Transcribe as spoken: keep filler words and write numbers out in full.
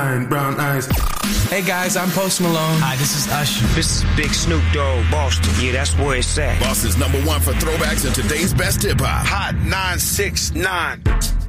Brown eyes. Hey guys, I'm Post Malone. Hi, this is Usher. This is Big Snoop Dogg, Boston. Yeah, that's where it's at. Boston's number one for throwbacks and today's best hip hop. Hot nine six nine.